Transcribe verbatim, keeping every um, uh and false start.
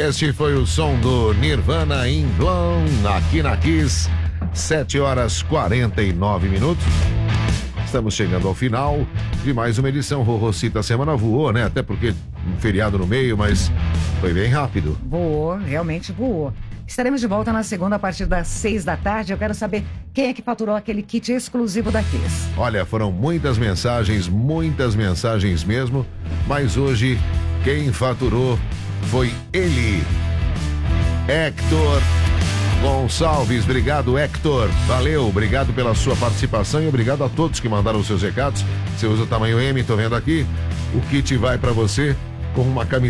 Este foi o som do Nirvana in Bloom, aqui na Kiss, sete horas e quarenta e nove minutos. Estamos chegando ao final de mais uma edição. Rorocita, a semana voou, né? Até porque um feriado no meio, mas foi bem rápido. Voou, realmente voou. Estaremos de volta na segunda a partir das seis da tarde. Eu quero saber quem é que faturou aquele kit exclusivo da Kiss. Olha, foram muitas mensagens, muitas mensagens mesmo, mas hoje quem faturou foi ele, Hector Gonçalves. Obrigado, Hector. Valeu, obrigado pela sua participação e obrigado a todos que mandaram os seus recados. Você usa tamanho M, tô vendo aqui. O kit vai para você com uma camiseta